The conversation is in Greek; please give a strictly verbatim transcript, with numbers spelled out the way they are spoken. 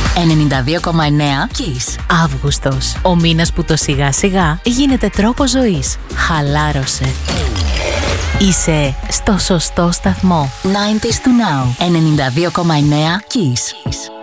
ενενήντα δύο κόμμα εννέα Kiss. Αύγουστος. Ο μήνας που το σιγά σιγά γίνεται τρόπο ζωής. Χαλάρωσε. Είσαι στο σωστό σταθμό. ενενήντα to Now. ενενήντα δύο κόμμα εννέα Kiss.